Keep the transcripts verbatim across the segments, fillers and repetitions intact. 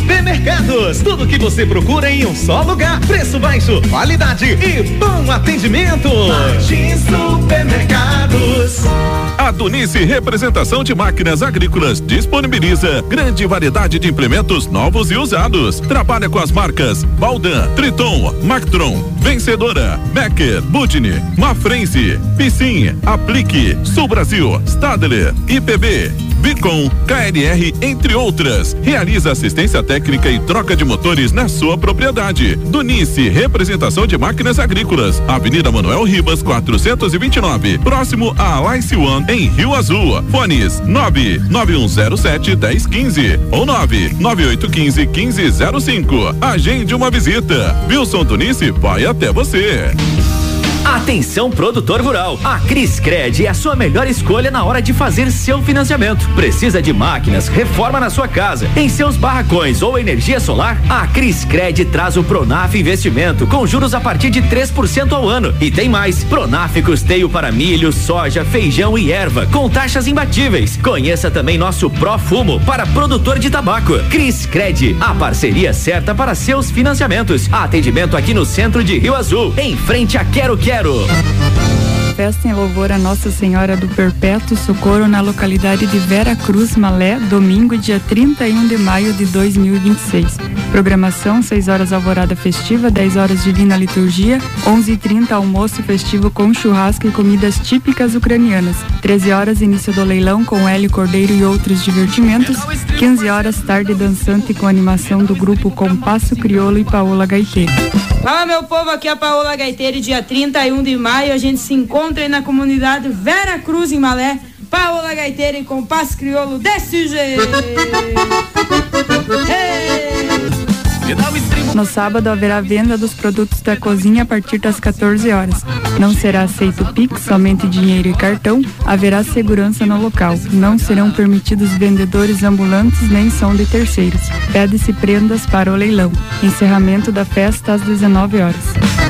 Supermercados, tudo que você procura em um só lugar, preço baixo, qualidade e bom atendimento. Martins Supermercados. A Dunice Representação de Máquinas Agrícolas disponibiliza grande variedade de implementos novos e usados. Trabalha com as marcas Baldan, Triton, Mactron, Vencedora, Becker, Budni, Mafrense, Piscin, Aplique, Sul Brasil, Stadler, I P B, Vicom, K N R, entre outras. Realiza assistência técnica e troca de motores na sua propriedade. Dunice Representação de Máquinas Agrícolas, Avenida Manuel Ribas, quatrocentos e vinte e nove, próximo a Lice One, em Rio Azul. Fones nove nove um zero sete dez quinze ou nove nove oito quinze quinze zero cinco. Agende uma visita. Wilson Dunice vai até você. Atenção, produtor rural, a Criscred é a sua melhor escolha na hora de fazer seu financiamento. Precisa de máquinas, reforma na sua casa, em seus barracões ou energia solar? A Criscred traz o Pronaf Investimento com juros a partir de três por cento ao ano. E tem mais, Pronaf custeio para milho, soja, feijão e erva, com taxas imbatíveis. Conheça também nosso Profumo para produtor de tabaco. Criscred, a parceria certa para seus financiamentos. Atendimento aqui no centro de Rio Azul, em frente a Quero Quero. Festa em louvor a Nossa Senhora do Perpétuo Socorro na localidade de Vera Cruz, Malé, domingo, dia trinta e um de maio de dois mil e vinte e seis. Programação: seis horas alvorada festiva, dez horas divina liturgia, onze e trinta almoço festivo com churrasco e comidas típicas ucranianas, treze horas início do leilão com Hélio Cordeiro e outros divertimentos, quinze horas tarde dançante com animação do grupo Compasso Crioulo e Paola Gaiteiro. Fala, meu povo, aqui é a Paola Gaiteiro. Dia trinta e um de maio a gente se encontra aí na comunidade Vera Cruz, em Malé. Paola Gaiteiro e Compasso Crioulo desse jeito. No sábado haverá venda dos produtos da cozinha a partir das quatorze horas. Não será aceito Pix, somente dinheiro e cartão. Haverá segurança no local. Não serão permitidos vendedores ambulantes nem som de terceiros. Pede-se prendas para o leilão. Encerramento da festa às dezenove horas.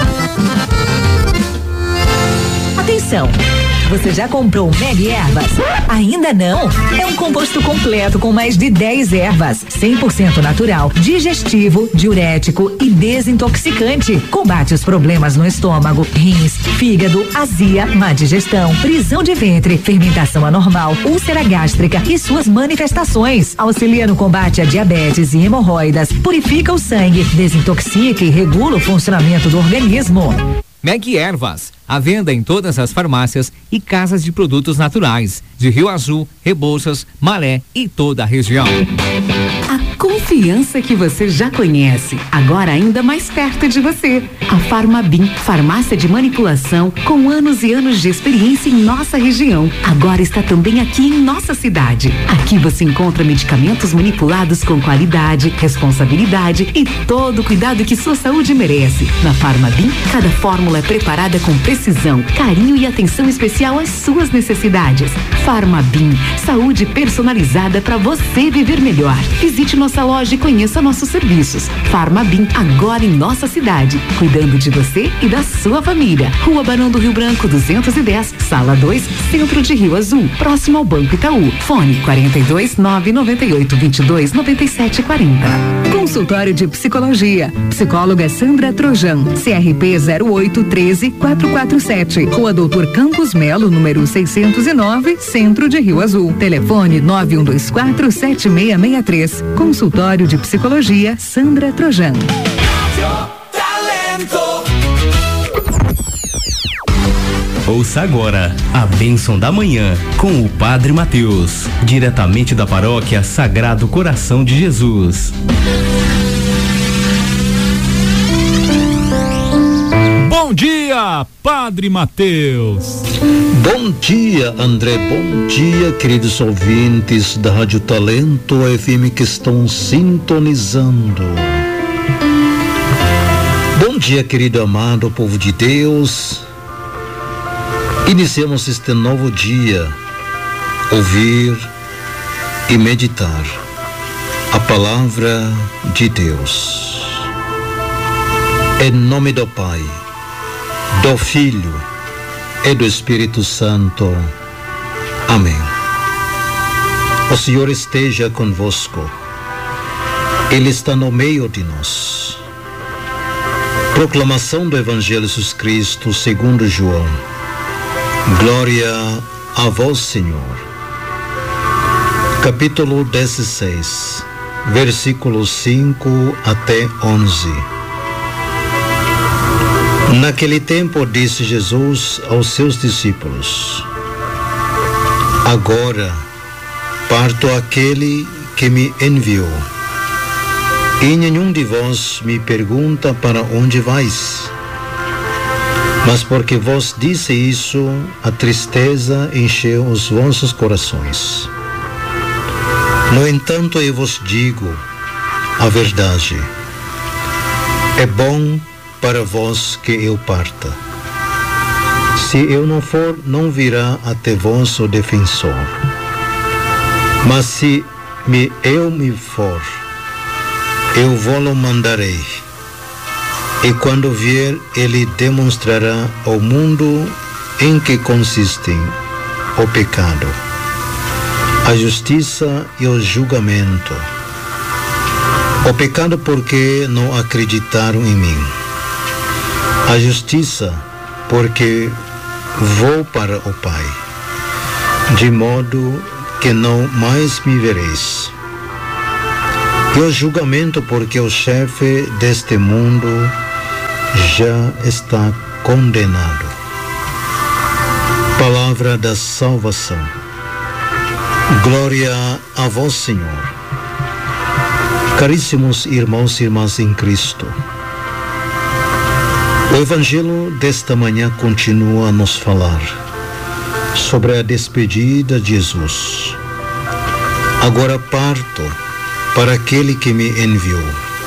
Atenção! Você já comprou o Meg Ervas? Ainda não? É um composto completo com mais de dez ervas, cem por cento natural, digestivo, diurético e desintoxicante. Combate os problemas no estômago, rins, fígado, azia, má digestão, prisão de ventre, fermentação anormal, úlcera gástrica e suas manifestações. Auxilia no combate a diabetes e hemorroidas, purifica o sangue, desintoxica e regula o funcionamento do organismo. Meg Ervas, à venda em todas as farmácias e casas de produtos naturais de Rio Azul, Rebouças, Malé e toda a região. A confiança que você já conhece, agora ainda mais perto de você. A Farmabim, farmácia de manipulação com anos e anos de experiência em nossa região. Agora está também aqui em nossa cidade. Aqui você encontra medicamentos manipulados com qualidade, responsabilidade e todo o cuidado que sua saúde merece. Na Farmabim, cada fórmula é preparada com precisão, carinho e atenção especial às suas necessidades. Farmabim, saúde personalizada para você viver melhor. Visite nossa loja e conheça nossos serviços. Farmabim, agora em nossa cidade, cuidando de você e da sua família. Rua Barão do Rio Branco, duzentos e dez, sala dois, centro de Rio Azul, próximo ao Banco Itaú. Fone quarenta e dois, nove noventa e oito, vinte e dois, noventa e sete, quarenta. Consultório de Psicologia. Psicóloga Sandra Trojan, C R P zero oito um três quatro quatro sete. Rua Doutor Campos Melo, número seiscentos e nove, Centro de Rio Azul. Telefone nove um dois quatro, sete seis seis três. Consultório de Psicologia Sandra Trojan. Ouça agora a bênção da manhã com o Padre Mateus, diretamente da paróquia Sagrado Coração de Jesus. Bom dia, Padre Mateus. Bom dia, André. Bom dia, queridos ouvintes da Rádio Talento F M que estão sintonizando. Bom dia, querido amado povo de Deus. Iniciamos este novo dia, ouvir e meditar a palavra de Deus. Em nome do Pai, do Filho e do Espírito Santo. Amém. O Senhor esteja convosco. Ele está no meio de nós. Proclamação do Evangelho de Jesus Cristo segundo João. Glória a vós, Senhor. Capítulo dezesseis, versículos cinco até onze. Naquele tempo disse Jesus aos seus discípulos: Agora parto aquele que me enviou. E nenhum de vós me pergunta para onde vais. Mas porque vos disse isso, a tristeza encheu os vossos corações. No entanto, eu vos digo a verdade. É bom para vós que eu parta. Se eu não for, não virá até vós o defensor. Mas se me, eu me for, eu vou-lo mandarei. E quando vier, ele demonstrará ao mundo em que consistem o pecado, a justiça e o julgamento. O pecado porque não acreditaram em mim. A justiça porque vou para o Pai, de modo que não mais me vereis. E o julgamento porque o chefe deste mundo já está condenado. Palavra da salvação. Glória a vós, Senhor. Caríssimos irmãos e irmãs em Cristo, o Evangelho desta manhã continua a nos falar sobre a despedida de Jesus. Agora parto para aquele que me enviou.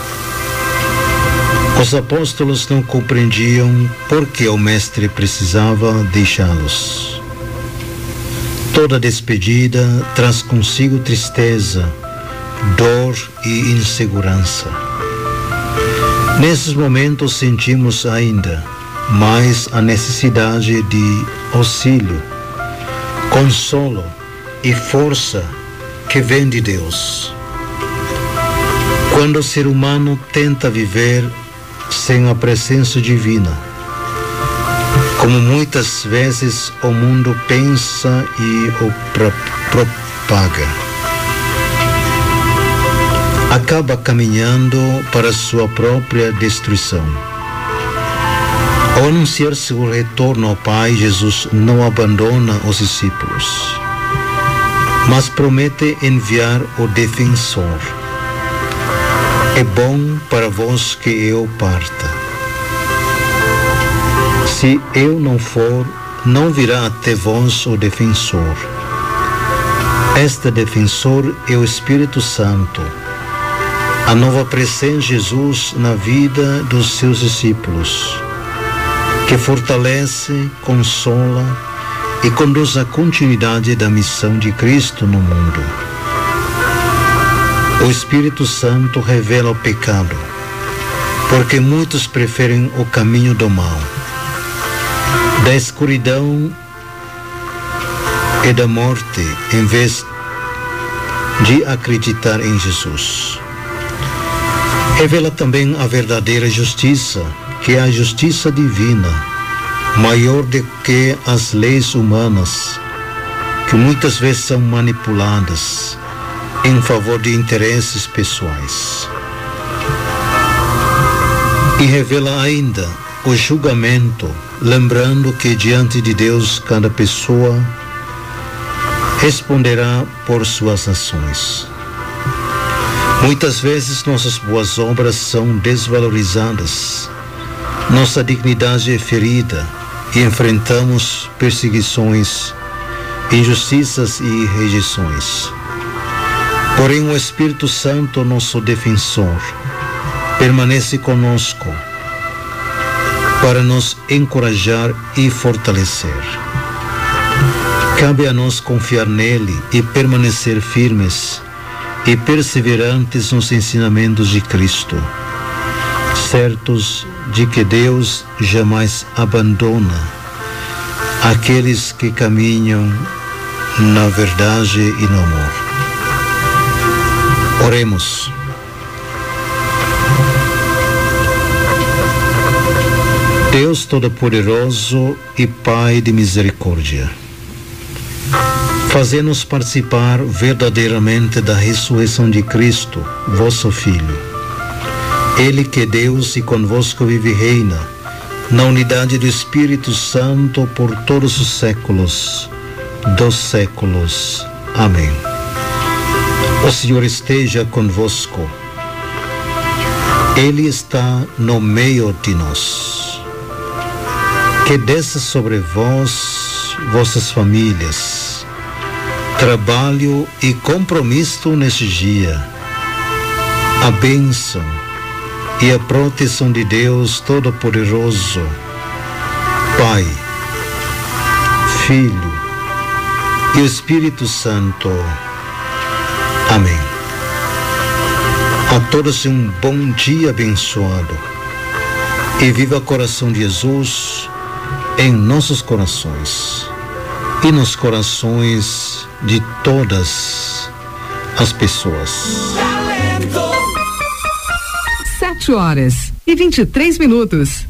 Os apóstolos não compreendiam por que o Mestre precisava deixá-los. Toda despedida traz consigo tristeza, dor e insegurança. Nesses momentos sentimos ainda mais a necessidade de auxílio, consolo e força que vem de Deus. Quando o ser humano tenta viver sem a presença divina, como muitas vezes o mundo pensa e o pro- propaga, acaba caminhando para sua própria destruição. Ao anunciar seu retorno ao Pai, Jesus não abandona os discípulos, mas promete enviar o defensor. É bom para vós que eu parta. Se eu não for, não virá até vós o defensor. Este defensor é o Espírito Santo, a nova presença de Jesus na vida dos seus discípulos, que fortalece, consola e conduz à continuidade da missão de Cristo no mundo. O Espírito Santo revela o pecado, porque muitos preferem o caminho do mal, da escuridão e da morte, em vez de acreditar em Jesus. Revela também a verdadeira justiça, que é a justiça divina, maior do que as leis humanas, que muitas vezes são manipuladas em favor de interesses pessoais. E revela ainda o julgamento, lembrando que diante de Deus cada pessoa responderá por suas ações. Muitas vezes nossas boas obras são desvalorizadas, nossa dignidade é ferida e enfrentamos perseguições, injustiças e rejeições. Porém, o Espírito Santo, nosso defensor, permanece conosco para nos encorajar e fortalecer. Cabe a nós confiar nele e permanecer firmes e perseverantes nos ensinamentos de Cristo, certos de que Deus jamais abandona aqueles que caminham na verdade e no amor. Oremos. Deus Todo-Poderoso e Pai de misericórdia, fazei-nos participar verdadeiramente da ressurreição de Cristo, vosso Filho. Ele que é Deus e convosco vive e reina, na unidade do Espírito Santo por todos os séculos dos séculos. Amém. O Senhor esteja convosco. Ele está no meio de nós. Que desça sobre vós, vossas famílias, trabalho e compromisso neste dia, a bênção e a proteção de Deus Todo-Poderoso, Pai, Filho e o Espírito Santo. Amém. A todos um bom dia abençoado e viva o coração de Jesus em nossos corações e nos corações de todas as pessoas. Sete horas e vinte e três minutos.